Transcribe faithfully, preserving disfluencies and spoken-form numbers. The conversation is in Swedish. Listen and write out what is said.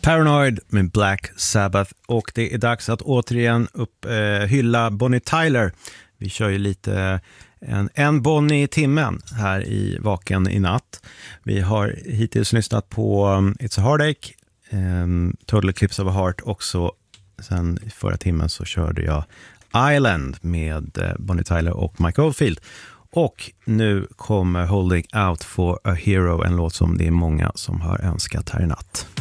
Paranoid med Black Sabbath, och det är dags att återigen upp, eh, hylla Bonnie Tyler. Vi kör ju lite en, en Bonnie i timmen här i Vaken i natt. Vi har hittills lyssnat på um, It's a Heartache, um, Total Eclipse of a Heart också. Sen förra timmen så körde jag Island med uh, Bonnie Tyler och Mike Oldfield. Och nu kommer Holding Out for a Hero, en låt som det är många som har önskat här i natt.